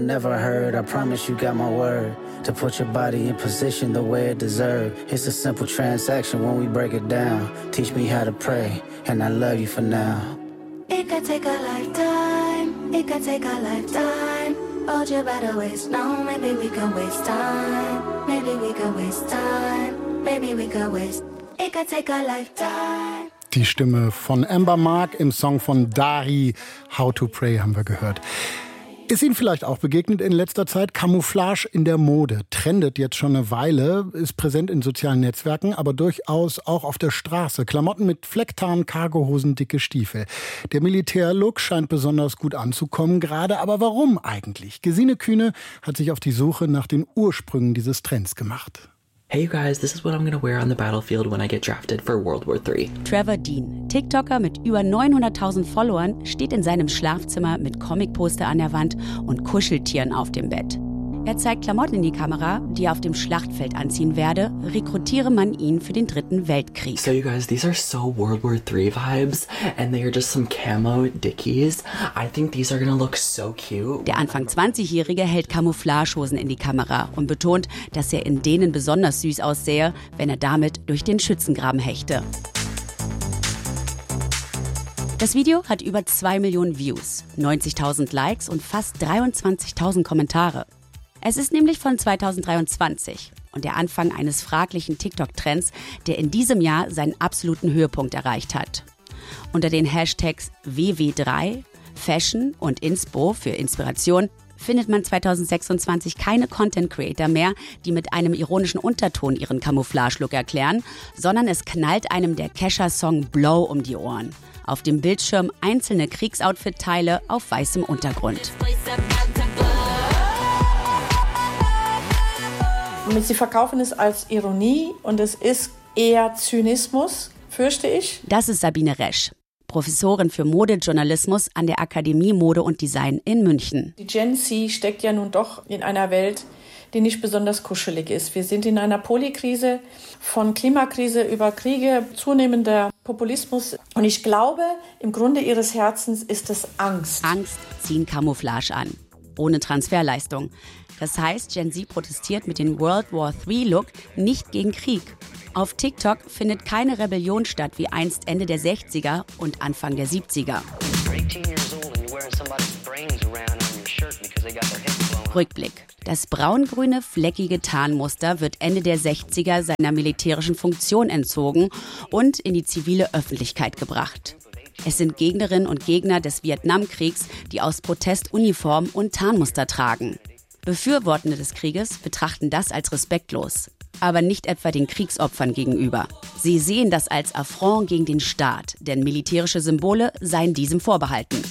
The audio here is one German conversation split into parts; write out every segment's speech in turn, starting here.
Never heard, I promise you got my word. To put your body in position the way it deserves. It's a simple transaction when we break it down. Teach me how to pray, and I love you for now. It could take a lifetime, it could take a lifetime. Oh, you better waste no, maybe we can waste time. Maybe we can waste time, maybe we can waste. It could take a lifetime. Die Stimme von Amber Mark im Song von Dari, How to Pray, haben wir gehört. Ist Ihnen vielleicht auch begegnet in letzter Zeit? Camouflage in der Mode trendet jetzt schon eine Weile, ist präsent in sozialen Netzwerken, aber durchaus auch auf der Straße. Klamotten mit Flecktarn, Cargohosen, dicke Stiefel. Der Militärlook scheint besonders gut anzukommen gerade, aber warum eigentlich? Gesine Kühne hat sich auf die Suche nach den Ursprüngen dieses Trends gemacht. Hey you guys, this is what I'm gonna wear on the battlefield when I get drafted for World War III. Trevor Dean, TikToker mit über 900.000 Followern, steht in seinem Schlafzimmer mit Comicposter an der Wand und Kuscheltieren auf dem Bett. Er zeigt Klamotten in die Kamera, die er auf dem Schlachtfeld anziehen werde, rekrutiere man ihn für den 3. Weltkrieg. So you guys, these are so World War III vibes and they are just some camo dickies. I think these are gonna look so cute. Der Anfang 20-Jährige hält Camouflagehosen in die Kamera und betont, dass er in denen besonders süß aussähe, wenn er damit durch den Schützengraben hechte. Das Video hat über 2 Millionen Views, 90.000 Likes und fast 23.000 Kommentare. Es ist nämlich von 2023 und der Anfang eines fraglichen TikTok-Trends, der in diesem Jahr seinen absoluten Höhepunkt erreicht hat. Unter den Hashtags WW3, Fashion und Inspo für Inspiration findet man 2026 keine Content-Creator mehr, die mit einem ironischen Unterton ihren Camouflage-Look erklären, sondern es knallt einem der Kesha-Song Blow um die Ohren. Auf dem Bildschirm einzelne Kriegsoutfit-Teile auf weißem Untergrund. Sie verkaufen es als Ironie und es ist eher Zynismus, fürchte ich. Das ist Sabine Resch, Professorin für Modejournalismus an der Akademie Mode und Design in München. Die Gen Z steckt ja nun doch in einer Welt, die nicht besonders kuschelig ist. Wir sind in einer Polykrise, von Klimakrise über Kriege, zunehmender Populismus. Und ich glaube, im Grunde ihres Herzens ist es Angst. Angst ziehen Camouflage an, ohne Transferleistung. Das heißt, Gen Z protestiert mit dem World War III-Look nicht gegen Krieg. Auf TikTok findet keine Rebellion statt wie einst Ende der 60er und Anfang der 70er. Rückblick. Das braun-grüne, fleckige Tarnmuster wird Ende der 60er seiner militärischen Funktion entzogen und in die zivile Öffentlichkeit gebracht. Es sind Gegnerinnen und Gegner des Vietnamkriegs, die aus Protest Uniform und Tarnmuster tragen. Befürwortende des Krieges betrachten das als respektlos, aber nicht etwa den Kriegsopfern gegenüber. Sie sehen das als Affront gegen den Staat, denn militärische Symbole seien diesem vorbehalten.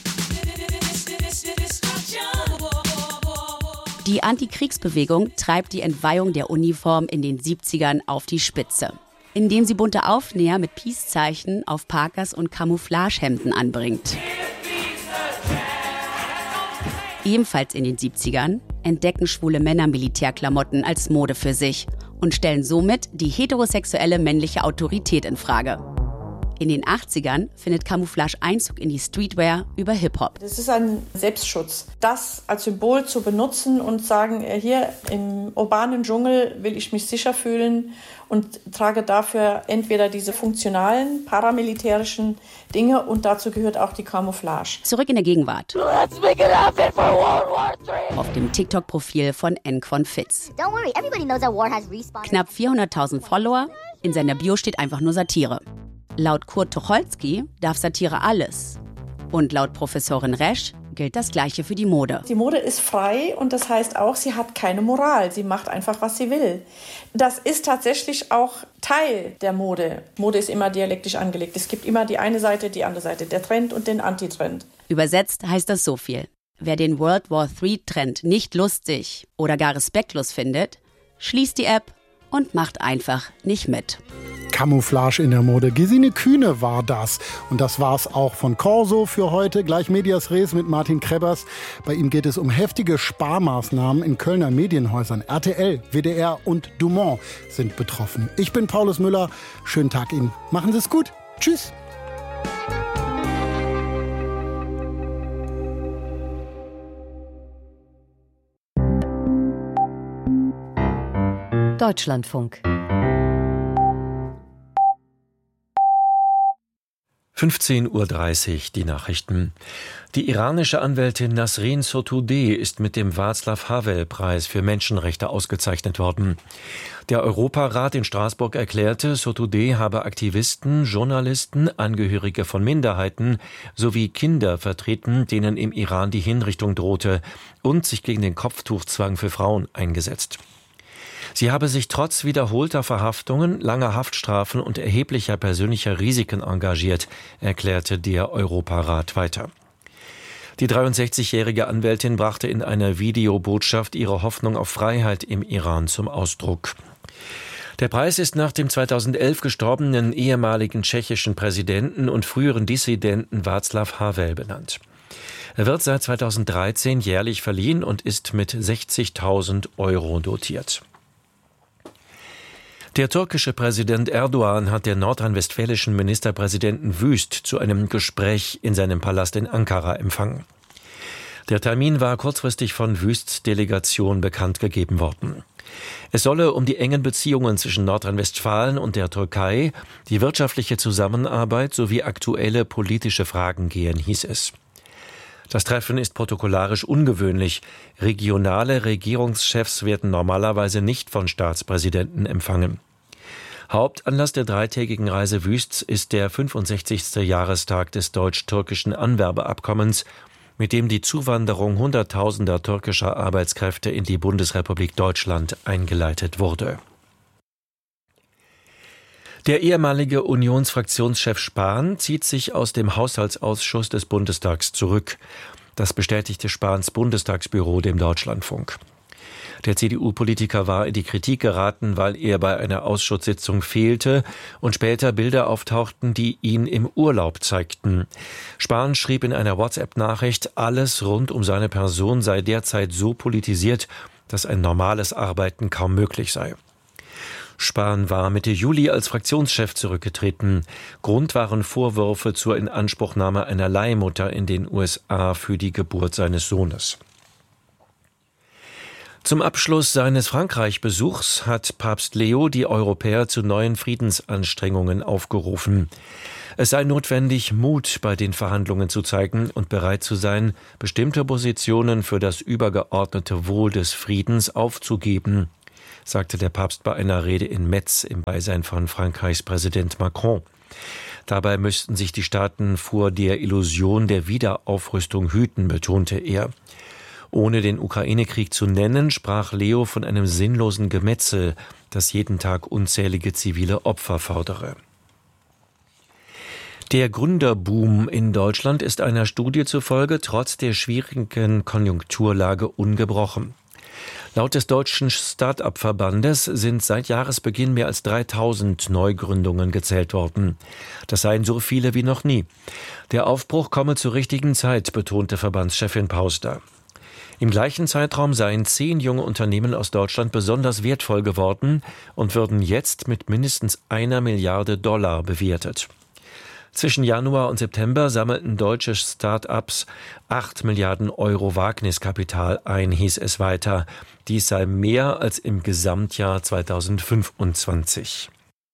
Die Antikriegsbewegung treibt die Entweihung der Uniform in den 70ern auf die Spitze, indem sie bunte Aufnäher mit Peace-Zeichen auf Parkas und Camouflagehemden anbringt. Ebenfalls in den 70ern entdecken schwule Männer Militärklamotten als Mode für sich und stellen somit die heterosexuelle männliche Autorität in Frage. In den 80ern findet Camouflage Einzug in die Streetwear über Hip-Hop. Das ist ein Selbstschutz. Das als Symbol zu benutzen und sagen, hier im urbanen Dschungel will ich mich sicher fühlen und trage dafür entweder diese funktionalen, paramilitärischen Dinge und dazu gehört auch die Camouflage. Zurück in der Gegenwart. Auf dem TikTok-Profil von Nquon Fitz. Knapp 400.000 Follower, in seiner Bio steht einfach nur Satire. Laut Kurt Tucholsky darf Satire alles. Und laut Professorin Resch gilt das Gleiche für die Mode. Die Mode ist frei und das heißt auch, sie hat keine Moral. Sie macht einfach, was sie will. Das ist tatsächlich auch Teil der Mode. Mode ist immer dialektisch angelegt. Es gibt immer die eine Seite, die andere Seite, der Trend und den Antitrend. Übersetzt heißt das so viel. Wer den World War III-Trend nicht lustig oder gar respektlos findet, schließt die App und macht einfach nicht mit. Camouflage in der Mode. Gesine Kühne war das. Und das war's auch von Corso für heute. Gleich Medias Res mit Martin Krebbers. Bei ihm geht es um heftige Sparmaßnahmen in Kölner Medienhäusern. RTL, WDR und Dumont sind betroffen. Ich bin Paulus Müller. Schönen Tag Ihnen. Machen Sie es gut. Tschüss. Deutschlandfunk. 15:30 Uhr, die Nachrichten. Die iranische Anwältin Nasrin Sotoudeh ist mit dem Václav-Havel-Preis für Menschenrechte ausgezeichnet worden. Der Europarat in Straßburg erklärte, Sotoudeh habe Aktivisten, Journalisten, Angehörige von Minderheiten sowie Kinder vertreten, denen im Iran die Hinrichtung drohte, und sich gegen den Kopftuchzwang für Frauen eingesetzt. Sie habe sich trotz wiederholter Verhaftungen, langer Haftstrafen und erheblicher persönlicher Risiken engagiert, erklärte der Europarat weiter. Die 63-jährige Anwältin brachte in einer Videobotschaft ihre Hoffnung auf Freiheit im Iran zum Ausdruck. Der Preis ist nach dem 2011 gestorbenen ehemaligen tschechischen Präsidenten und früheren Dissidenten Václav Havel benannt. Er wird seit 2013 jährlich verliehen und ist mit 60.000 € dotiert. Der türkische Präsident Erdogan hat den nordrhein-westfälischen Ministerpräsidenten Wüst zu einem Gespräch in seinem Palast in Ankara empfangen. Der Termin war kurzfristig von Wüsts Delegation bekannt gegeben worden. Es solle um die engen Beziehungen zwischen Nordrhein-Westfalen und der Türkei, die wirtschaftliche Zusammenarbeit sowie aktuelle politische Fragen gehen, hieß es. Das Treffen ist protokollarisch ungewöhnlich. Regionale Regierungschefs werden normalerweise nicht von Staatspräsidenten empfangen. Hauptanlass der dreitägigen Reise Wüsts ist der 65. Jahrestag des deutsch-türkischen Anwerbeabkommens, mit dem die Zuwanderung Hunderttausender türkischer Arbeitskräfte in die Bundesrepublik Deutschland eingeleitet wurde. Der ehemalige Unionsfraktionschef Spahn zieht sich aus dem Haushaltsausschuss des Bundestags zurück. Das bestätigte Spahns Bundestagsbüro dem Deutschlandfunk. Der CDU-Politiker war in die Kritik geraten, weil er bei einer Ausschusssitzung fehlte und später Bilder auftauchten, die ihn im Urlaub zeigten. Spahn schrieb in einer WhatsApp-Nachricht, alles rund um seine Person sei derzeit so politisiert, dass ein normales Arbeiten kaum möglich sei. Spahn war Mitte Juli als Fraktionschef zurückgetreten. Grund waren Vorwürfe zur Inanspruchnahme einer Leihmutter in den USA für die Geburt seines Sohnes. Zum Abschluss seines Frankreich-Besuchs hat Papst Leo die Europäer zu neuen Friedensanstrengungen aufgerufen. Es sei notwendig, Mut bei den Verhandlungen zu zeigen und bereit zu sein, bestimmte Positionen für das übergeordnete Wohl des Friedens aufzugeben, sagte der Papst bei einer Rede in Metz im Beisein von Frankreichs Präsident Macron. Dabei müssten sich die Staaten vor der Illusion der Wiederaufrüstung hüten, betonte er. Ohne den Ukraine-Krieg zu nennen, sprach Leo von einem sinnlosen Gemetzel, das jeden Tag unzählige zivile Opfer fordere. Der Gründerboom in Deutschland ist einer Studie zufolge trotz der schwierigen Konjunkturlage ungebrochen. Laut des Deutschen Start-up-Verbandes sind seit Jahresbeginn mehr als 3.000 Neugründungen gezählt worden. Das seien so viele wie noch nie. Der Aufbruch komme zur richtigen Zeit, betonte Verbandschefin Pauster. Im gleichen Zeitraum seien 10 junge Unternehmen aus Deutschland besonders wertvoll geworden und würden jetzt mit mindestens $1 Milliarde bewertet. Zwischen Januar und September sammelten deutsche Start-ups 8 Milliarden € Wagniskapital ein, hieß es weiter. Dies sei mehr als im Gesamtjahr 2025.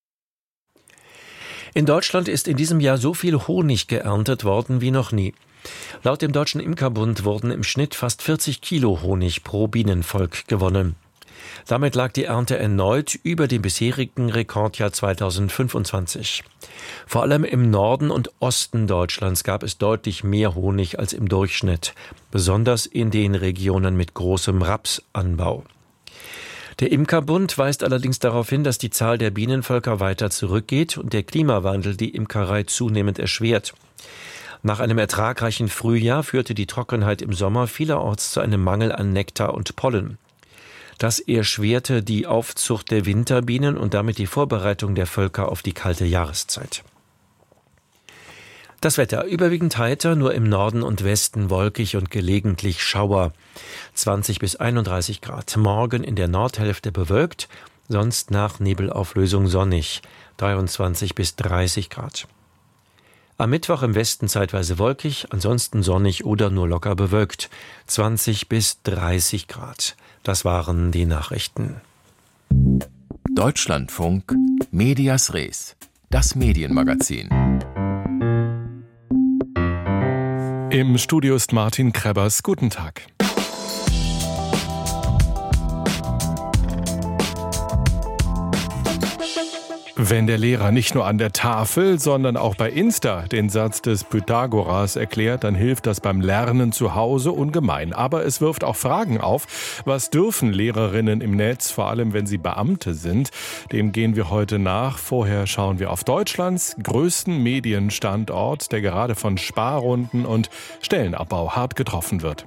In Deutschland ist in diesem Jahr so viel Honig geerntet worden wie noch nie. Laut dem Deutschen Imkerbund wurden im Schnitt fast 40 Kilo Honig pro Bienenvolk gewonnen. Damit lag die Ernte erneut über dem bisherigen Rekordjahr 2025. Vor allem im Norden und Osten Deutschlands gab es deutlich mehr Honig als im Durchschnitt, besonders in den Regionen mit großem Rapsanbau. Der Imkerbund weist allerdings darauf hin, dass die Zahl der Bienenvölker weiter zurückgeht und der Klimawandel die Imkerei zunehmend erschwert. Nach einem ertragreichen Frühjahr führte die Trockenheit im Sommer vielerorts zu einem Mangel an Nektar und Pollen. Das erschwerte die Aufzucht der Winterbienen und damit die Vorbereitung der Völker auf die kalte Jahreszeit. Das Wetter überwiegend heiter, nur im Norden und Westen wolkig und gelegentlich Schauer. 20 bis 31 Grad. Morgen in der Nordhälfte bewölkt, sonst nach Nebelauflösung sonnig. 23 bis 30 Grad. Am Mittwoch im Westen zeitweise wolkig, ansonsten sonnig oder nur locker bewölkt. 20 bis 30 Grad. Das waren die Nachrichten. Deutschlandfunk Medias Res, das Medienmagazin. Im Studio ist Martin Krebbers. Guten Tag. Wenn der Lehrer nicht nur an der Tafel, sondern auch bei Insta den Satz des Pythagoras erklärt, dann hilft das beim Lernen zu Hause ungemein. Aber es wirft auch Fragen auf. Was dürfen Lehrerinnen im Netz, vor allem wenn sie Beamte sind? Dem gehen wir heute nach. Vorher schauen wir auf Deutschlands größten Medienstandort, der gerade von Sparrunden und Stellenabbau hart getroffen wird.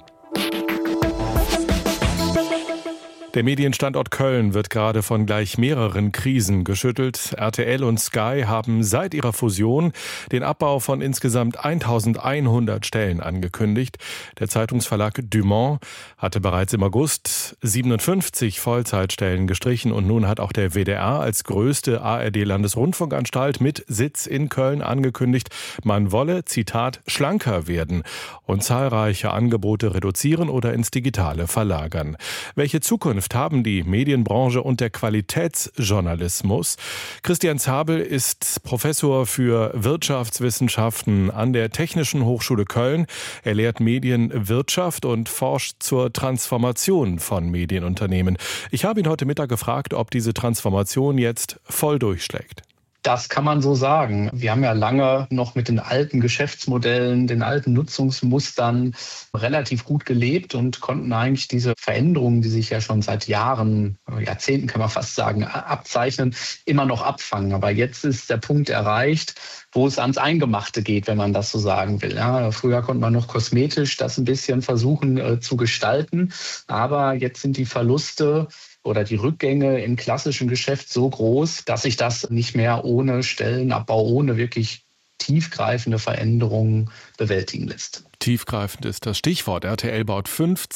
Der Medienstandort Köln wird gerade von gleich mehreren Krisen geschüttelt. RTL und Sky haben seit ihrer Fusion den Abbau von insgesamt 1100 Stellen angekündigt. Der Zeitungsverlag Dumont hatte bereits im August 57 Vollzeitstellen gestrichen und nun hat auch der WDR als größte ARD-Landesrundfunkanstalt mit Sitz in Köln angekündigt, man wolle, Zitat, schlanker werden und zahlreiche Angebote reduzieren oder ins Digitale verlagern. Welche Zukunft haben die Medienbranche und der Qualitätsjournalismus? Christian Zabel ist Professor für Wirtschaftswissenschaften an der Technischen Hochschule Köln. Er lehrt Medienwirtschaft und forscht zur Transformation von Medienunternehmen. Ich habe ihn heute Mittag gefragt, ob diese Transformation jetzt voll durchschlägt. Das kann man so sagen. Wir haben ja lange noch mit den alten Geschäftsmodellen, den alten Nutzungsmustern relativ gut gelebt und konnten eigentlich diese Veränderungen, die sich ja schon seit Jahren, Jahrzehnten kann man fast sagen, abzeichnen, immer noch abfangen. Aber jetzt ist der Punkt erreicht, wo es ans Eingemachte geht, wenn man das so sagen will. Ja, früher konnte man noch kosmetisch das ein bisschen versuchen zu gestalten. Aber jetzt sind die Verluste oder die Rückgänge im klassischen Geschäft so groß, dass sich das nicht mehr ohne Stellenabbau, ohne wirklich tiefgreifende Veränderungen bewältigen lässt. Tiefgreifend ist das Stichwort. RTL baut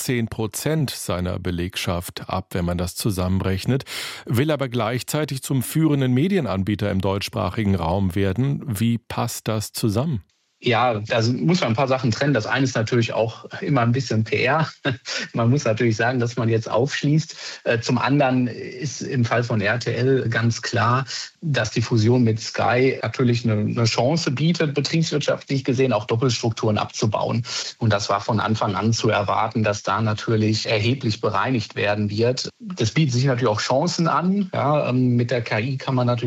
15% seiner Belegschaft ab, wenn man das zusammenrechnet, will aber gleichzeitig zum führenden Medienanbieter im deutschsprachigen Raum werden. Wie passt das zusammen? Ja, da muss man ein paar Sachen trennen. Das eine ist natürlich auch immer ein bisschen PR. Man muss natürlich sagen, dass man jetzt aufschließt. Zum anderen ist im Fall von RTL ganz klar, dass die Fusion mit Sky natürlich eine Chance bietet, betriebswirtschaftlich gesehen auch Doppelstrukturen abzubauen. Und das war von Anfang an zu erwarten, dass da natürlich erheblich bereinigt werden wird. Das bietet sich natürlich auch Chancen an. Ja, mit der KI kann man natürlich